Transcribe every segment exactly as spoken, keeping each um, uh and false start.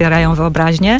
otwierają wyobraźnię.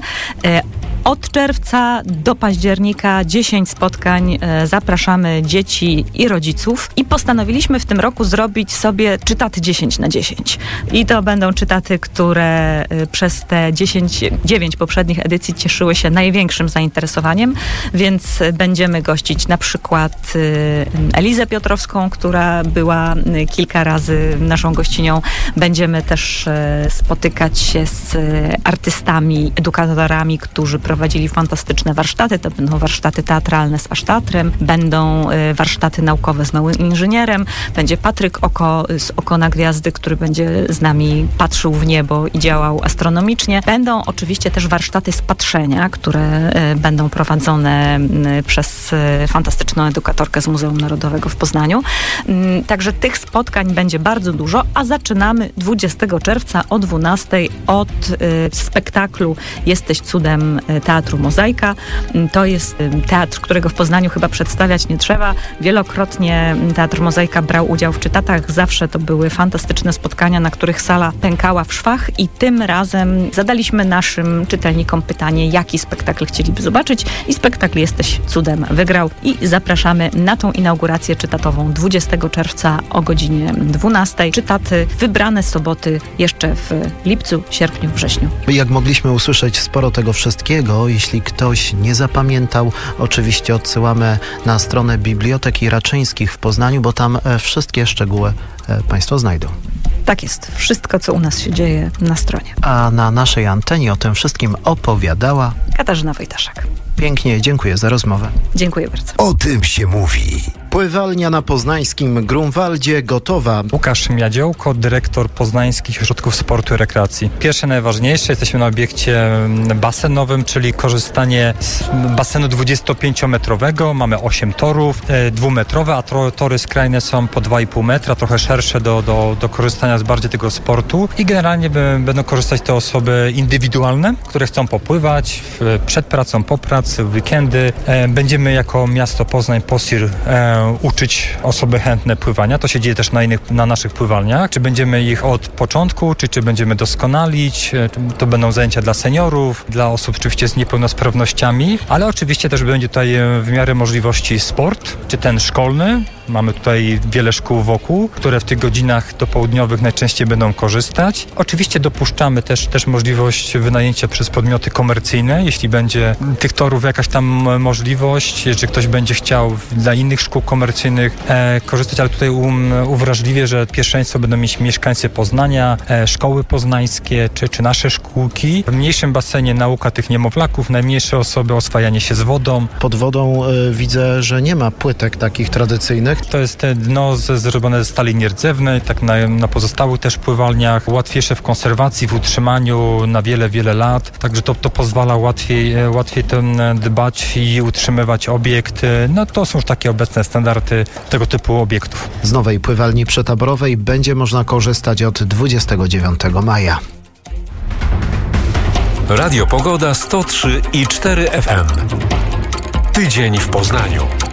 Od czerwca do października dziesięć spotkań. Zapraszamy dzieci i rodziców. I postanowiliśmy w tym roku zrobić sobie czytaty dziesięć na dziesięć. I to będą czytaty, które przez te dziesięć, dziewięć poprzednich edycji cieszyły się największym zainteresowaniem, więc będziemy gościć na przykład Elizę Piotrowską, która była kilka razy naszą gościnią. Będziemy też spotykać się z artystami, edukatorami, którzy prowadzili fantastyczne warsztaty. To będą warsztaty teatralne z Asztatrem, będą warsztaty naukowe z Małym Inżynierem, będzie Patryk Oko z Oko na Gwiazdy, który będzie z nami patrzył w niebo i działał astronomicznie. Będą oczywiście też warsztaty z patrzenia, które będą prowadzone przez fantastyczną edukatorkę z Muzeum Narodowego w Poznaniu. Także tych spotkań będzie bardzo dużo, a zaczynamy dwudziestego czerwca o dwunastej od spektaklu Jesteś cudem Teatru Mozaika. To jest teatr, którego w Poznaniu chyba przedstawiać nie trzeba. Wielokrotnie Teatr Mozaika brał udział w czytatach. Zawsze to były fantastyczne spotkania, na których sala pękała w szwach i tym razem zadaliśmy naszym czytelnikom pytanie, jaki spektakl chcieliby zobaczyć i spektakl Jesteś cudem wygrał i zapraszamy na tą inaugurację czytatową dwudziestego czerwca o godzinie dwunastej. Czytaty wybrane soboty jeszcze w lipcu, sierpniu, wrześniu. Jak mogliśmy usłyszeć sporo tego wszystkiego, jeśli ktoś nie zapamiętał, oczywiście odsyłamy na stronę Biblioteki Raczyńskich w Poznaniu, bo tam wszystkie szczegóły Państwo znajdą. Tak jest. Wszystko, co u nas się dzieje na stronie. A na naszej antenie o tym wszystkim opowiadała Katarzyna Wojtaszek. Pięknie, dziękuję za rozmowę. Dziękuję bardzo. O tym się mówi. Pływalnia na poznańskim Grunwaldzie gotowa. Łukasz Miadziołko, dyrektor Poznańskich Ośrodków Sportu i Rekreacji. Pierwsze, najważniejsze, jesteśmy na obiekcie basenowym, czyli korzystanie z basenu dwudziestopięciometrowego. Mamy osiem torów, e, dwumetrowe, a to, tory skrajne są po dwa i pół metra, trochę szersze do, do, do korzystania z bardziej tego sportu. I generalnie by, będą korzystać te osoby indywidualne, które chcą popływać w, przed pracą, po pracy, w weekendy. E, będziemy jako miasto Poznań, POSIR, e, uczyć osoby chętne pływania. To się dzieje też na innych, na naszych pływalniach. Czy będziemy ich od początku, czy, czy będziemy doskonalić. To będą zajęcia dla seniorów, dla osób oczywiście z niepełnosprawnościami, ale oczywiście też będzie tutaj w miarę możliwości sport, czy ten szkolny. Mamy tutaj wiele szkół wokół, które w tych godzinach dopołudniowych najczęściej będą korzystać. Oczywiście dopuszczamy też, też możliwość wynajęcia przez podmioty komercyjne, jeśli będzie tych torów jakaś tam możliwość, czy ktoś będzie chciał dla innych szkół komercyjnych e, korzystać, ale tutaj um, uwrażliwię, że pierwszeństwo będą mieć mieszkańcy Poznania, e, szkoły poznańskie, czy, czy nasze szkółki. W mniejszym basenie nauka tych niemowlaków, najmniejsze osoby, oswajanie się z wodą. Pod wodą y, widzę, że nie ma płytek takich tradycyjnych. To jest te dno z, zrobione ze stali nierdzewnej, tak na, na pozostałych też pływalniach, łatwiejsze w konserwacji, w utrzymaniu na wiele, wiele lat, także to, to pozwala łatwiej, łatwiej ten dbać i utrzymywać obiekt. No to są już takie obecne standardy tego typu obiektów. Z nowej pływalni przytaborowej będzie można korzystać od dwudziestego dziewiątego maja. Radio Pogoda sto trzy i cztery F M. Tydzień w Poznaniu.